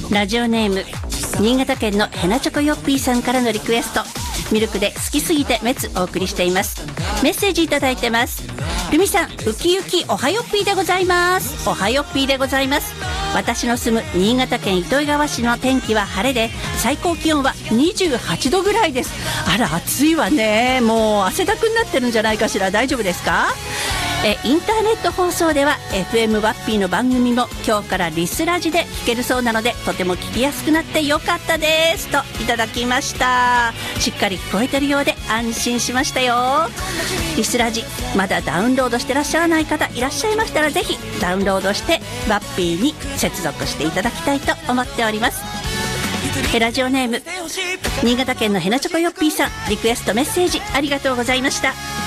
ラジオネーム新潟県のヘナチョコヨッピーさんからのリクエスト、ミルクで好きすぎて滅お送りしています。メッセージいただいてます。ルミさん、ウキウキおはよっぴーでございます。おはよっぴーでございます。私の住む新潟県糸魚川市の天気は晴れで、最高気温は28度ぐらいです。あら暑いわね。もう汗だくになってるんじゃないかしら。大丈夫ですか？インターネット放送では FM ワッピーの番組も今日からリスラジで聞けるそうなので、とても聞きやすくなってよかったですといただきました。しっかり聞こえてるようで安心しましたよ。リスラジまだダウンロードしてらっしゃらない方いらっしゃいましたら、ぜひダウンロードしてワッピーに接続していただきたいと思っております。ラジオネーム新潟県のヘナチョコヨッピーさん、リクエストメッセージありがとうございました。